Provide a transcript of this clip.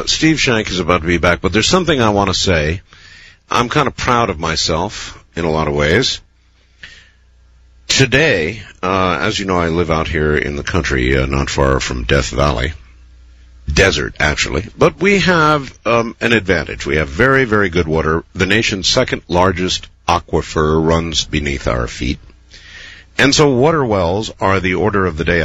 Steve Shank is about to be back, but there's something I want to say. I'm kind of proud of myself in a lot of ways. Today, as you know, I live out here in the country, not far from Death Valley. Desert, actually. But we have an advantage. We have very, very good water. The nation's second largest aquifer runs beneath our feet. And so water wells are the order of the day